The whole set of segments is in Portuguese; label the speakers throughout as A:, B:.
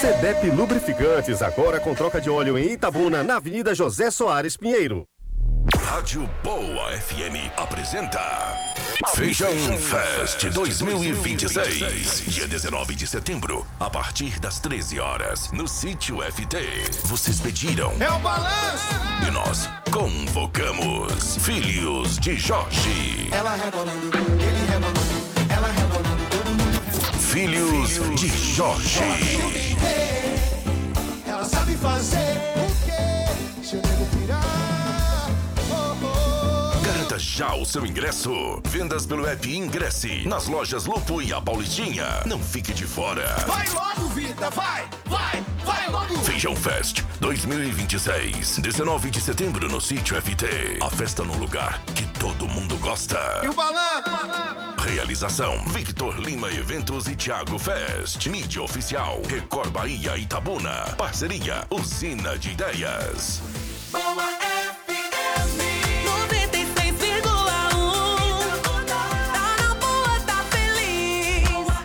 A: CDEP Lubrificantes, agora com troca de óleo em Itabuna, na Avenida José Soares Pinheiro.
B: Rádio Boa FM apresenta Feijão Fest 2026, dia 19 de setembro, a partir das 13 horas, no Sítio FT. Vocês pediram.
C: É o balanço!
B: E nós convocamos Filhos de Jorge.
C: Ela rebolando, ele rebolando, ela rebolando, todo mundo.
B: Filhos de Jorge.
C: Ela sabe fazer o quê? Se eu nego pirar.
B: Garanta já o seu ingresso. Vendas pelo app Ingresse, nas lojas Lupo e a Paulistinha. Não fique de fora.
C: Vai logo, vida, vai logo.
B: Feijão Fest 2026, 19 de setembro no Sítio FT. A festa num lugar que todo mundo gosta.
C: E o balanço?
B: Realização: Victor Lima Eventos e Thiago Fest. Mídia oficial: Record Bahia Itabuna. Parceria: Usina de Ideias.
C: Boa FM
D: 96,1. Tá na boa, tá feliz.
C: Boa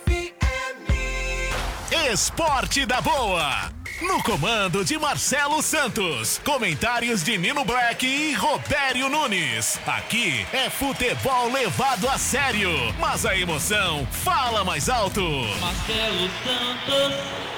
C: FM.
E: Esporte da Boa. No comando de Marcelo Santos. Comentários de Nino Black e Robério Nunes. Aqui é futebol levado a sério, mas a emoção fala mais alto.
F: Marcelo Santos.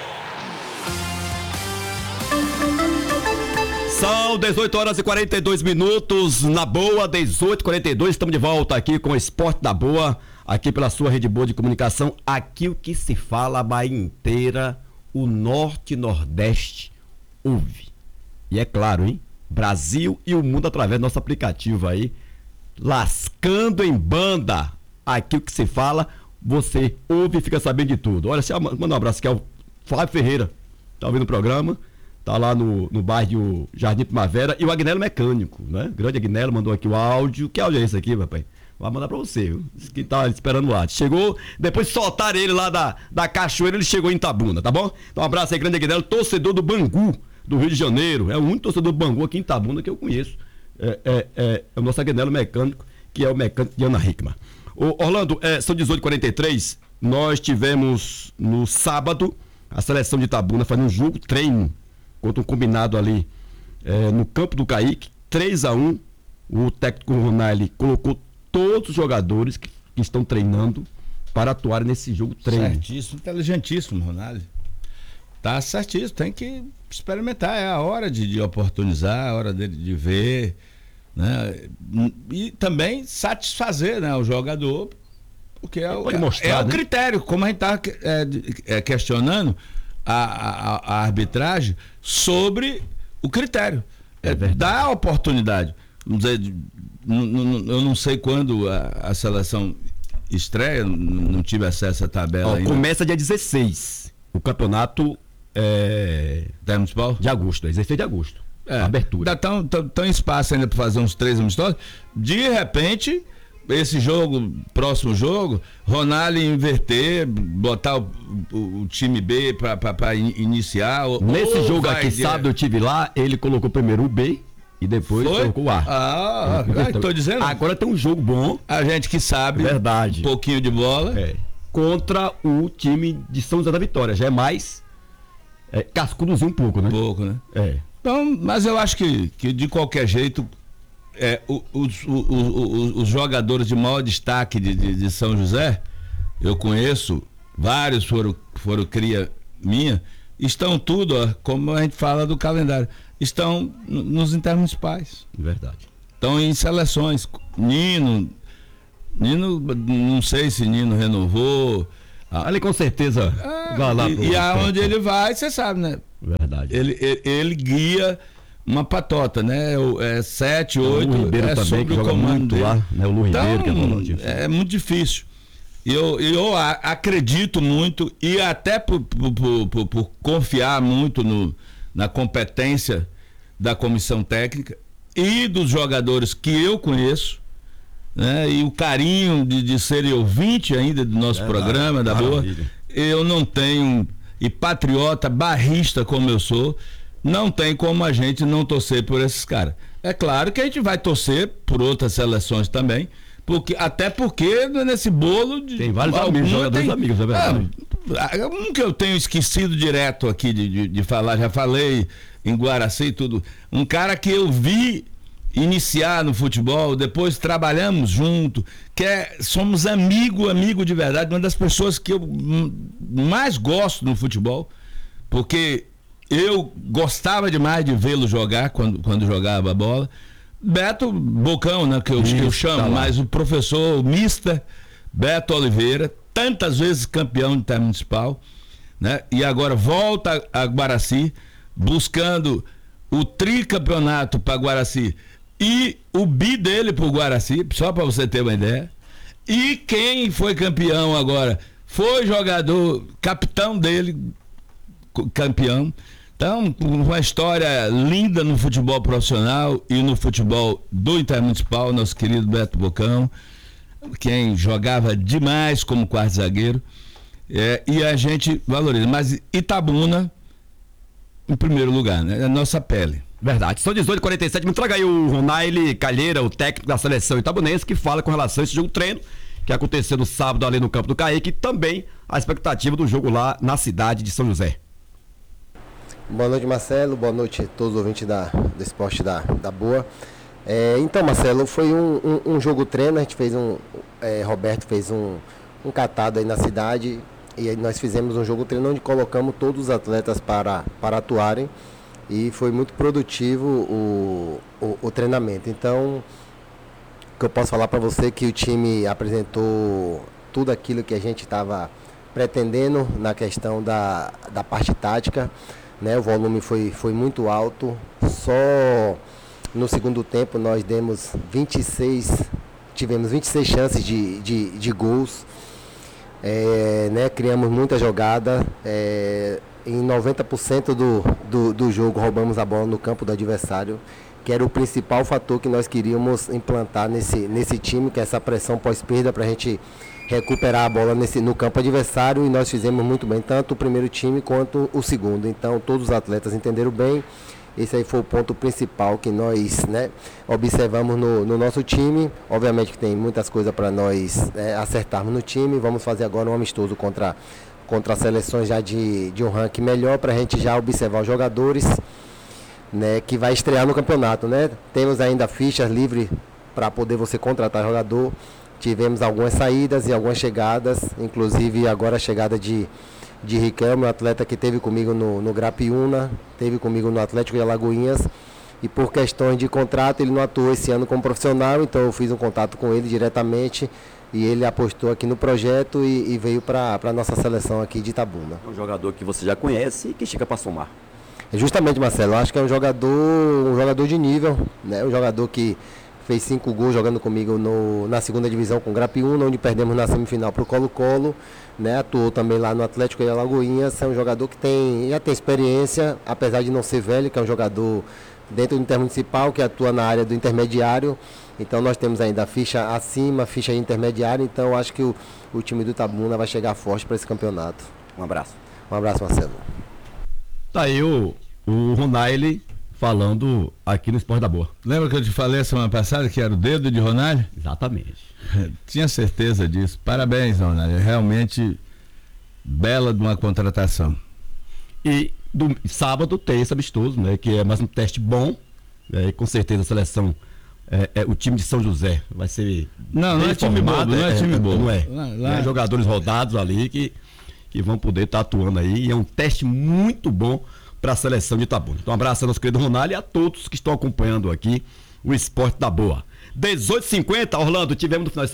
G: São 18 horas e 42 minutos, na Boa, 18h42, estamos de volta aqui com o Esporte da Boa, aqui pela sua rede boa de comunicação, aqui o que se fala a Bahia inteira, o Norte e Nordeste ouve. E é claro, hein, Brasil e o mundo através do nosso aplicativo aí, lascando em banda, aqui o que se fala, você ouve e fica sabendo de tudo. Olha, manda um abraço aqui ao Flávio Ferreira, tá ouvindo o programa? Tá lá no bairro Jardim Primavera. E o Agnello Mecânico, né? Grande Agnello mandou aqui o áudio. Que áudio é esse aqui, papai? Vai mandar pra você, viu? Disse que tá esperando lá. Chegou, depois de soltar ele lá da Cachoeira, ele chegou em Itabuna, tá bom? Então um abraço aí, grande Agnello, torcedor do Bangu, do Rio de Janeiro. É o único torcedor do Bangu aqui em Itabuna que eu conheço. É o nosso Agnello Mecânico, que é o mecânico de Ana Hickman. Ô, Orlando, são 18h43. Nós tivemos no sábado a seleção de Itabuna fazendo um jogo treino contra um combinado ali no campo do Caíque, 3-1. O técnico Ronaldo colocou todos os jogadores que estão treinando para atuarem nesse jogo treino.
H: Certíssimo, inteligentíssimo, Ronaldo. Tá certíssimo, tem que experimentar, é a hora de oportunizar, é a hora dele de ver, né? E também satisfazer, né, o jogador, porque é o critério, como a gente está questionando a arbitragem sobre o critério. Dá a oportunidade. Vamos dizer, eu não sei quando a seleção estreia, não tive acesso à tabela ainda.
G: Começa dia 16. O campeonato
H: municipal?
G: De agosto, 16 de agosto. Abertura.
H: Ainda tão espaço ainda para fazer uns 3 amistosos. De repente, esse jogo, próximo jogo, Ronaldo inverter, botar o time B para iniciar.
G: Nesse jogo aqui, sábado eu tive lá, ele colocou primeiro o B e depois colocou o A.
H: Tô dizendo.
G: Agora tem um jogo bom.
H: A gente que sabe.
G: Verdade.
H: Um pouquinho de bola.
G: Contra o time de São José da Vitória. Já é mais cascudozinho um pouco, né?
H: Então, mas eu acho que de qualquer jeito, os jogadores de maior destaque de São José, eu conheço, vários foram cria minha, estão tudo, como a gente fala do calendário, estão nos intermunicipais.
G: Verdade.
H: Estão em seleções. Nino, não sei se Nino renovou.
G: Ali com certeza vai lá.
H: E aonde ele vai, você sabe, né?
G: Verdade.
H: Ele guia uma patota, né? 7, 8.
G: O Ribeiro também,
H: sobre
G: que
H: o
G: joga
H: comando
G: muito
H: dele.
G: lá, né? O Lu Ribeiro, que é volante.
H: É muito difícil. Eu acredito muito, e até por confiar muito na competência da comissão técnica e dos jogadores que eu conheço, né? E o carinho de serem ouvinte ainda do nosso programa, da Boa. Eu não tenho, e patriota, barrista como eu sou, não tem como a gente não torcer por esses caras. É claro que a gente vai torcer por outras seleções também, Até porque nesse bolo
G: tem vários amigos, jogadores amigos, é verdade.
H: Um que eu tenho esquecido direto aqui de falar, já falei em Guaraci e tudo. Um cara que eu vi iniciar no futebol, depois trabalhamos junto, somos amigo de verdade, uma das pessoas que eu mais gosto no futebol, porque eu gostava demais de vê-lo jogar quando jogava a bola. Beto Bocão, né, que eu chamo, mas o professor Mista Beto Oliveira, tantas vezes campeão intermunicipal, né? E agora volta a Guaraci, buscando o tricampeonato para Guaraci e o bi dele para o Guaraci, só para você ter uma ideia. E quem foi campeão agora foi jogador, capitão dele, campeão. Então, uma história linda no futebol profissional e no futebol do intermunicipal, nosso querido Beto Bocão, quem jogava demais como quarto zagueiro, e a gente valoriza. Mas Itabuna, em primeiro lugar, né? É a nossa pele.
G: Verdade. São 18h47. Me traga aí o Ronaile Calheira, o técnico da seleção itabunense, que fala com relação a esse jogo treino que aconteceu no sábado ali no campo do Caique, e também a expectativa do jogo lá na cidade de São José.
I: Boa noite, Marcelo. Boa noite a todos os ouvintes do esporte da Boa. Então, Marcelo, foi um jogo treino. A gente fez Roberto fez um catado aí na cidade, e aí nós fizemos um jogo treino onde colocamos todos os atletas para atuarem, e foi muito produtivo o treinamento. Então, o que eu posso falar para você é que o time apresentou tudo aquilo que a gente estava pretendendo na questão da parte tática. Né, o volume foi muito alto. Só no segundo tempo nós tivemos 26 chances de gols, né, criamos muita jogada, em 90% do jogo roubamos a bola no campo do adversário, que era o principal fator que nós queríamos implantar nesse time, que é essa pressão pós-perda para a gente recuperar a bola no campo adversário, e nós fizemos muito bem, tanto o primeiro time quanto o segundo. Então todos os atletas entenderam bem. Esse aí foi o ponto principal que nós, né, observamos no nosso time. Obviamente que tem muitas coisas para nós acertarmos no time. Vamos fazer agora um amistoso contra seleções já de um ranking melhor, para a gente já observar os jogadores, né, que vai estrear no campeonato, né? Temos ainda fichas livres para poder você contratar jogador. Tivemos algumas saídas e algumas chegadas, inclusive agora a chegada de Riquelme, um atleta que esteve comigo no Grapiúna, esteve comigo no Atlético de Alagoinhas, e por questões de contrato ele não atuou esse ano como profissional, então eu fiz um contato com ele diretamente, e ele apostou aqui no projeto e veio para a nossa seleção aqui de Itabuna.
G: É um jogador que você já conhece e que chega para somar.
I: Justamente, Marcelo, eu acho que é um jogador de nível, né? Um jogador que fez 5 gols jogando comigo na segunda divisão com o Grapiúna, onde perdemos na semifinal para o Colo-Colo, né? Atuou também lá no Atlético de Alagoinhas. É um jogador que já tem experiência, apesar de não ser velho, que é um jogador dentro do intermunicipal, que atua na área do intermediário. Então nós temos ainda a ficha acima, ficha intermediária. Então acho que o time do Itabuna vai chegar forte para esse campeonato.
G: Um abraço.
I: Um abraço, Marcelo.
G: Tá aí o Ronaile falando aqui no Esporte da Boa.
H: Lembra que eu te falei semana passada que era o dedo de Ronaile?
G: Exatamente.
H: Tinha certeza disso. Parabéns, Ronaile. Realmente bela de uma contratação.
G: E do sábado tem esse amistoso, né? Que é mais um teste bom. E com certeza a seleção, o time de São José vai ser.
H: Não é time bobo, não é time bobo.
G: Não é. Lá. Jogadores rodados ali que vão poder estar atuando aí. E é um teste muito bom para a seleção de Itabuna. Então, um abraço ao nosso querido Ronaldo e a todos que estão acompanhando aqui o Esporte da Boa. 18h50, Orlando, tivemos no final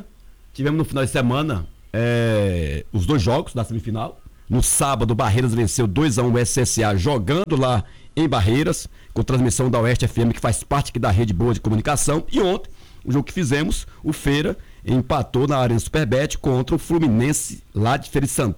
G: de semana os 2 jogos da semifinal. No sábado, Barreiras venceu 2-1 o SSA, jogando lá em Barreiras, com transmissão da Oeste FM, que faz parte aqui da Rede Boa de Comunicação. E ontem, o jogo que fizemos, o Feira empatou na Arena Superbet contra o Fluminense, lá de Feira de Santana.